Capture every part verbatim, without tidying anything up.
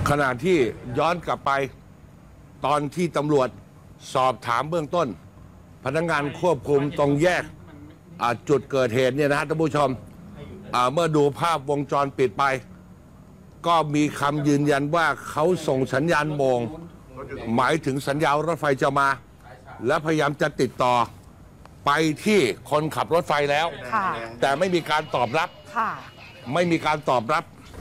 ขณะที่ย้อนกลับไปตอนที่ตำรวจสอบถามเบื้องต้นพนักงานควบคุมตรงแยกจุดเกิดเหตุเนี่ยนะฮะท่านผู้ชมเมื่อดูภาพวงจรปิดไปก็มีคำยืนยันว่าเขาส่งสัญญาณโมงหมายถึงสัญญาณรถไฟจะมาและพยายามจะติดต่อไปที่คนขับรถไฟแล้วแต่ไม่มีการตอบรับไม่มีการตอบรับ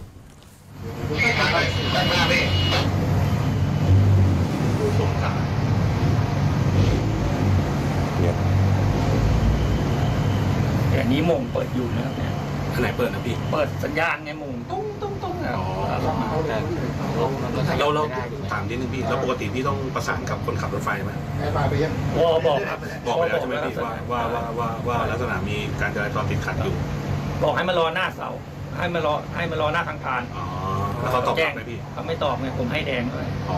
อันนี้โมงเปิดอยู่นะครับเนี่ยอันไหนเปิดนะพี่เปิดสัญญาณไงโมงตุ้งตุ้งตุ้งอ๋อเราเราถามนิดนึงพี่แล้วปกติพี่ต้องประสานกับคนขับรถไฟไหมวอบอกครับบอกไปแล้วใช่ไหมพี่ว่าว่าว่าว่าว่าลักษณะมีการจราจรติดขัดอยู่บอกให้มารอหน้าเสาให้มารอให้มารอหน้าทางคานอ๋อแล้วเขาตอบไหมพี่เขาไม่ตอบไงผมให้แดงเลยอ๋อ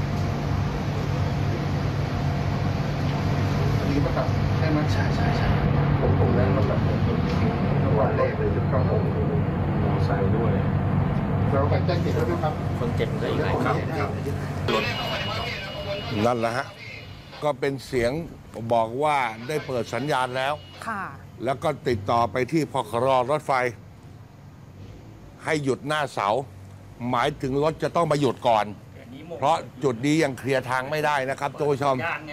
นี่ประกาศใช่ไหมใช่ใช่ใช่ผมผมนั่งรถแบบวันแรกเลยจุดเข้าผมมอไซค์ด้วยเราไปแจ้งเก็บด้วยครับคนเจ็บได้ยังไงครับรถนั่นแหละฮะก็เป็นเสียงบอกว่าได้เปิดสัญญาณแล้วค่ะแล้วก็ติดต่อไปที่พครรถไฟให้หยุดหน้าเสาหมายถึงรถจะต้องมาหยุดก่อนเพราะจุดนี้ยังเคลียร์ทางไม่ได้นะครับท่านผู้ชม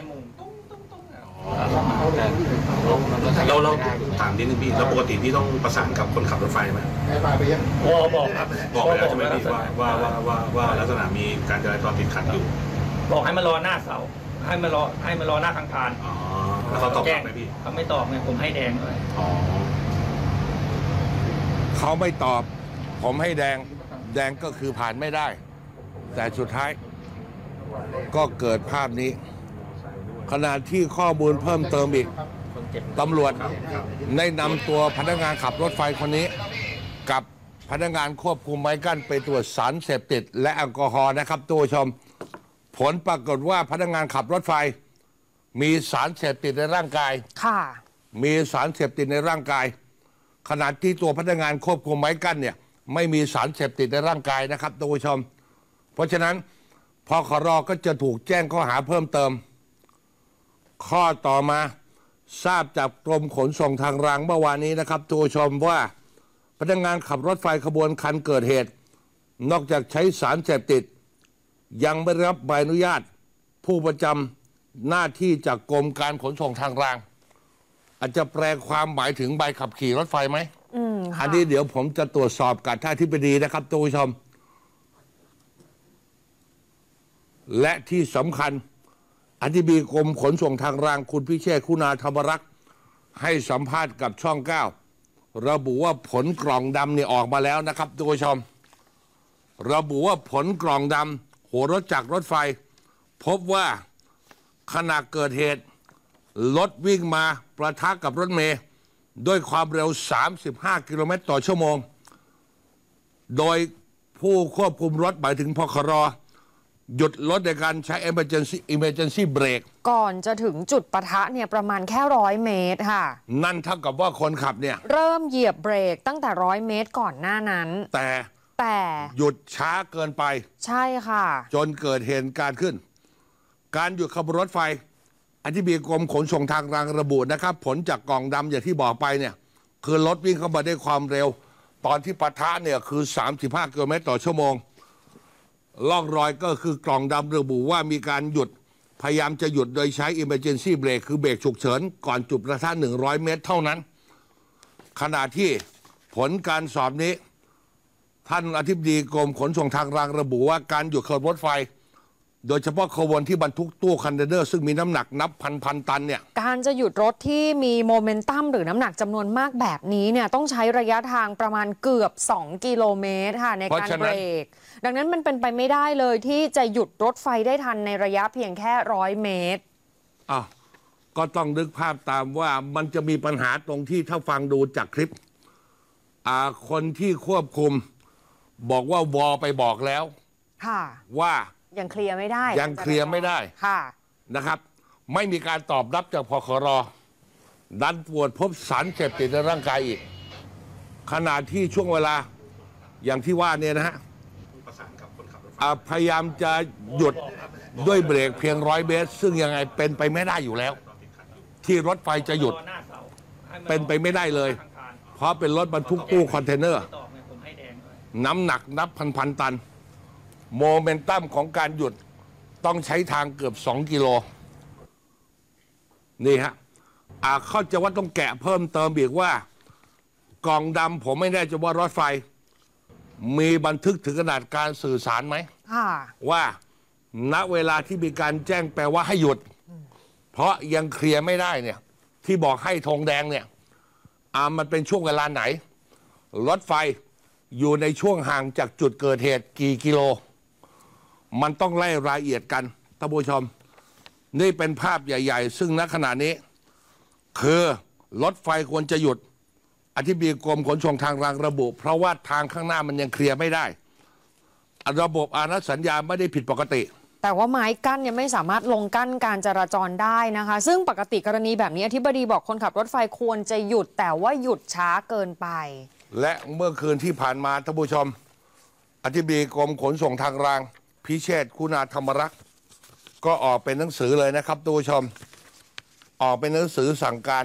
เราเราถามนิดนึงพี่แล้วปกติพี่ต้องประสานกับคนขับรถไฟไหมวอบอกครับบอกไปแล้วใช่ไหมพี่ว่าว่าว่าว่าว่าลักษณะมีการจราจรติดขัดอยู่บอกให้มารอหน้าเสาให้มารอให้มารอหน้าทางคานอ๋อแล้วเขาตอบไหมพี่เขาไม่ตอบไงผมให้แดงเลยอ๋อเขาไม่ตอบผมให้แดงแดงก็คือผ่านไม่ได้แต่สุดท้ายก็เกิดภาพนี้ขณะที่ข้อมูลเพิ่มเติมอีกตำรวจได้นำตัวพนักงานขับรถไฟคนนี้กับพนักงานควบคุมไม้กั้นไปตรวจสารเสพติดและแอลกอฮอล์นะครับตัวชมผลปรากฏว่าพนักงานขับรถไฟมีสารเสพติดในร่างกายค่ะมีสารเสพติดในร่างกายขณะที่ตัวพนักงานควบคุมไม้กั้นเนี่ยไม่มีสารเสพติดในร่างกายนะครับตัวชมเพราะฉะนั้นพคร.ก็จะถูกแจ้งข้อหาเพิ่มเติมข้อต่อมาทราบจากกรมขนส่งทางรางเมื่อวานนี้นะครับตัวชมว่าพนักงานขับรถไฟขบวนคันเกิดเหตุนอกจากใช้สารเสพติดยังไม่รับใบอนุญาตผู้ประจำหน้าที่จากกรมการขนส่งทางรางอาจจะแปลความหมายถึงใบขับขี่รถไฟไหมอืมอันนี้เดี๋ยวผมจะตรวจสอบกับท่านอธิบดีนะครับตัวชมและที่สำคัญอธิบดีกรมขนส่งทางรางคุณพิเชษฐ์คุณาธรรมรักษ์ให้สัมภาษณ์กับช่องเก้าระบุว่าผลกล่องดำเนี่ยออกมาแล้วนะครับทุกผู้ชมระบุว่าผลกล่องดำหัวรถจักรรถไฟพบว่าขณะเกิดเหตุรถวิ่งมาประทะกับรถเมล์ด้วยความเร็วสามสิบห้ากิโลเมตรต่อชั่วโมงโดยผู้ควบคุมรถหมายถึงพคร.หยุดรถในการใช้ emergency emergency brake ก่อนจะถึงจุดปะทะเนี่ยประมาณแค่ร้อยเมตรค่ะนั่นเท่ากับว่าคนขับเนี่ยเริ่มเหยียบเบรกตั้งแต่ร้อยเมตรก่อนหน้านั้นแต่แต่หยุดช้าเกินไปใช่ค่ะจนเกิดเหตุการณ์ขึ้นการหยุดขบวนรถไฟอธิบดีกรมขนส่งทางรางระบุนะครับผลจากกล่องดำอย่างที่บอกไปเนี่ยคือรถวิ่งเข้ามาด้วยความเร็วตอนที่ปะทะเนี่ยคือสามสิบห้ากิโลเมตรต่อชั่วโมงล่องรอยก็คือกล่องดำระบุว่ามีการหยุดพยายามจะหยุดโดยใช้ emergency brake คือเบรกฉุกเฉินก่อนจุดประทะหนึ่งร้อยเมตรเท่านั้นขณะที่ผลการสอบนี้ท่านอธิบดีกรมขนส่งทางรางระบุว่าการหยุดขบวนรถไฟโดยเฉพาะขบวนที่บรรทุกตู้คอนเทนเนอร์ซึ่งมีน้ำหนักนับพันพันตันเนี่ยการจะหยุดรถที่มีโมเมนตัมหรือน้ำหนักจำนวนมากแบบนี้เนี่ยต้องใช้ระยะทางประมาณเกือบสองกิโลเมตรค่ะในการเบรกดังนั้นมันเป็นไปไม่ได้เลยที่จะหยุดรถไฟได้ทันในระยะเพียงแค่ร้อยเมตรอ้าวก็ต้องนึกภาพตามว่ามันจะมีปัญหาตรงที่ถ้าฟังดูจากคลิปอ่าคนที่ควบคุมบอกว่าวอไปบอกแล้วค่ะว่ายังเคลียร์ไม่ได้ยังเคลียร์ไม่ได้ค่ะนะครับไม่มีการตอบรับจากพคร.ดันตรวจพบสารเสพติดในร่างกายอีกขณะที่ช่วงเวลาอย่างที่ว่าเนี่ยนะฮะประสานกับคนขับรถไฟอ่าพยายามจะหยุดด้วยเบรกเพียงร้อยเมตรซึ่งยังไงเป็นไปไม่ได้อยู่แล้ว ที่รถไฟจะหยุดรอหน้าเสาให้มัเป็นไปไม่ได้เลยข้างคานเพราะเป็นรถบรรทุกตู้คอนเทนเนอร์ไม่ตอบไงผมให้แดงด้วยน้ำหนักนับพันพันตัน โมเมนตัมของการหยุดต้องใช้ทางเกือบสองกิโล นี่ฮะอ่าเข้าใจว่าต้องแกะเพิ่มเติมอีกว่ากล่องดำผมไม่แน่ใจว่ารถไฟ มีบันทึกถึงขนาดการสื่อสารไหมค่ะว่าณเวลาที่มีการแจ้งแปลว่าให้หยุด เพราะยังเคลียร์ไม่ได้เนี่ย ที่บอกให้ธงแดงเนี่ยอ่ามันเป็นช่วงเวลาไหน รถไฟอยู่ในช่วงห่างจากจุดเกิดเหตุกี่กิโล มันต้องไล่รายละเอียดกันท่านผู้ชม นี่เป็นภาพใหญ่ ๆ ซึ่งณขณะนี้ คือรถไฟควรจะหยุด อธิบดีกรมขนส่งทางรางระบุ เพราะว่าทางข้างหน้ามันยังเคลียร์ไม่ได้ ระบบอานัสัญญาไม่ได้ผิดปกติแต่ว่าไม้กั้นเนี่ยไม่สามารถลงกั้นการจราจรได้นะคะ ซึ่งปกติกรณีแบบนี้อธิบดีบอกคนขับรถไฟควรจะหยุดแต่ว่าหยุดช้าเกินไปและเมื่อคืนที่ผ่านมาท่านผู้ชม อธิบดีกรมขนส่งทางราง พิเชษฐ์คุณาธรรมรักษ์ก็ออกเป็นหนังสือเลยนะครับท่านผู้ชม ออกเป็นหนังสือสั่งการ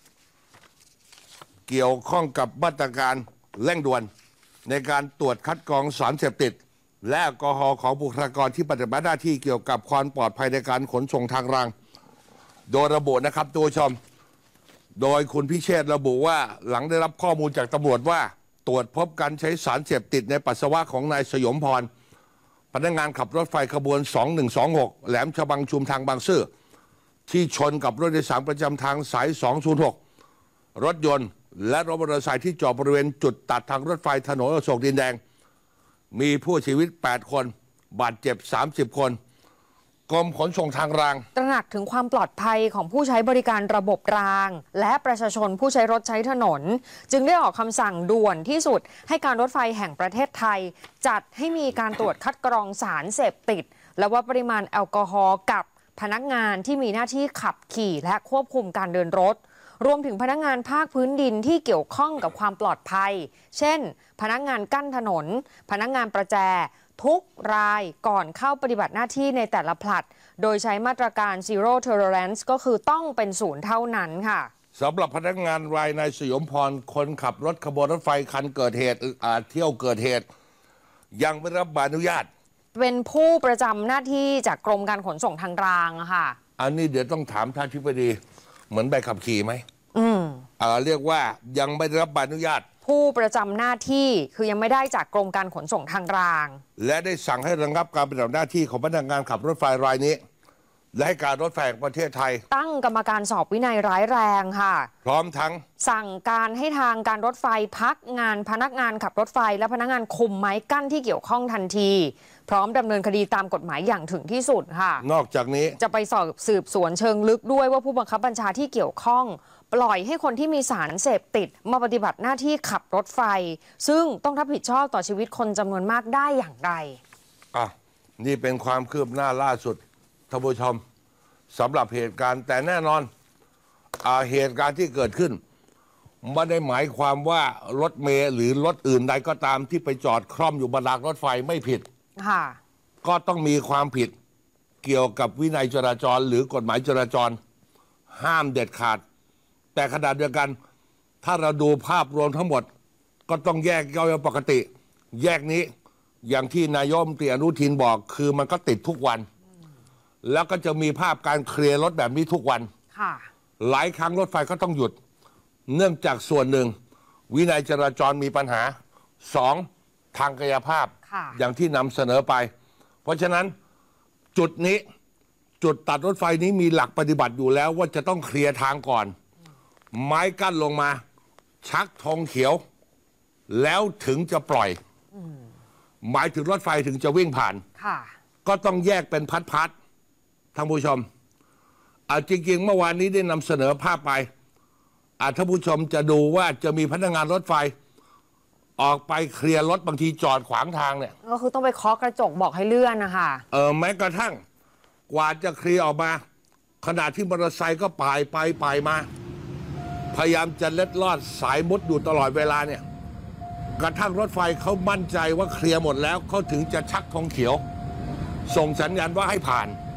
เกี่ยวข้องกับมาตรการเร่งด่วน ในการตรวจคัดกรองสารเสพติด และแอลกอฮอล์ของบุคลากรที่ปฏิบัติหน้าที่เกี่ยวกับความปลอดภัยในการขนส่งทางราง โดยระบุนะครับท่านผู้ชม โดยคุณพิเชษฐ์ระบุว่าหลังได้รับข้อมูลจากตำรวจว่าตรวจพบการใช้สารเสพติดในปัสสาวะของนายสยมพรพนักงานขับรถไฟขบวนสองหนึ่งสองหกแหลมฉบังชุมทางบางซื่อที่ชนกับรถโดยสารประจำทางสายสองศูนย์หกรถยนต์และรถมอเตอร์ไซค์ที่จอดบริเวณจุดตัดทางรถไฟถนนอโศกดินแดงมีผู้เสียชีวิตแปดคนบาดเจ็บสามสิบคนกรมขนส่งทางรางตระหนักถึงความปลอดภัยของผู้ใช้บริการระบบราง และประชาชนผู้ใช้รถใช้ถนน จึงได้ออกคำสั่งด่วนที่สุดให้การรถไฟแห่งประเทศไทย จัดให้มีการตรวจคัดกรองสารเสพติด และว่าปริมาณแอลกอฮอล์กับพนักงานที่มีหน้าที่ขับขี่และควบคุมการเดินรถ รวมถึงพนักงานภาคพื้นดินที่เกี่ยวข้องกับความปลอดภัย เช่น พนักงานกั้นถนน พนักงานประแจทุกรายก่อนเข้าปฏิบัติหน้าที่ในแต่ละผลัด โดยใช้มาตรการ zero tolerance ก็คือต้องเป็นศูนย์เท่านั้นค่ะสำหรับพนักงานรายนายสยมพรคนขับรถขบวนรถไฟคันเกิดเหตุอาเที่ยวเกิดเหตุ ยังไม่รับใบอนุญาตเป็นผู้ประจำหน้าที่จากกรมการขนส่งทางรางอะค่ะอันนี้เดี๋ยวต้องถามท่านอธิบดีเหมือนใบขับขี่ไหมอืมอ่าเรียกว่ายังไม่ได้รับใบอนุญาตผู้ประจำหน้าที่คือยังไม่ได้จากกรมการขนส่งทางรางและได้สั่งให้ระงับการปฏิบัติหน้าที่ของพนักงานขับรถไฟรายนี้ และให้การรถไฟแห่งประเทศไทยตั้งกรรมการสอบวินัยร้ายแรงค่ะพร้อมทั้งสั่งการให้ทางการรถไฟพักงานพนักงานขับรถไฟและพนักงานคุมไม้กั้นที่เกี่ยวข้องทันที พร้อมดำเนินคดีตามกฎหมายอย่างถึงที่สุดค่ะนอกจากนี้จะไปสอบสืบสวนเชิงลึกด้วยว่าผู้บังคับบัญชาที่เกี่ยวข้อง ปล่อยให้คนที่มีสารเสพติดมาปฏิบัติหน้าที่ขับรถไฟ ซึ่งต้องรับผิดชอบต่อชีวิตคนจำนวนมากได้อย่างไรอ่ะนี่เป็นความคืบหน้าล่าสุดท่านผู้ชมสำหรับเหตุการณ์แต่แน่นอนอ่าเหตุการณ์ที่เกิดขึ้นไม่ได้หมายความว่ารถเมล์หรือรถอื่นใดก็ตามที่ไปจอดคล่อมอยู่บนรางรถไฟไม่ผิดค่ะก็ต้องมีความผิดเกี่ยวกับวินัยจราจรหรือกฎหมายจราจรห้ามเด็ดขาดแต่ขณะเดียวกันถ้าเราดูภาพรวมทั้งหมดก็ต้องแยกย่อยปกติ แยกนี้อย่างที่นายกรัฐมนตรีอนุทินบอกคือมันก็ติดทุกวันแล้วก็จะมีภาพการเคลียร์รถแบบนี้ทุกวันค่ะหลายครั้งรถไฟก็ต้องหยุดเนื่องจากส่วนหนึ่งวินัยจราจรมีปัญหาสองทางกายภาพอย่างที่นำเสนอไปเพราะฉะนั้นจุดนี้จุดตัดรถไฟนี้มีหลักปฏิบัติอยู่แล้วว่าจะต้องเคลียร์ทางก่อนไม้กั้นลงมาชักธงเขียวแล้วถึงจะปล่อยหมายถึงรถไฟถึงจะวิ่งผ่านก็ต้องแยกเป็นพัดๆท่านผู้ชมอ่าจริงๆเมื่อวานนี้ได้นำเสนอภาพไปอ่าท่านผู้ชมจะดูว่าจะมีพนักงานรถไฟออกไปเคลียร์รถบางทีจอดขวางทางเนี่ยก็คือต้องไปเคาะกระจกบอกให้เลื่อนนะคะเออแม้กระทั่งกว่าจะเคลียร์ออกมาขณะที่มอเตอร์ไซค์ก็ป่ายไปป่ายมาพยายามจะเล็ดลอดสายมุดอยู่ตลอดเวลาเนี่ยกระทั่งรถไฟเขามั่นใจว่าเคลียร์หมดแล้วเขาถึงจะชักธงเขียว ส่งสัญญาณว่าให้ผ่าน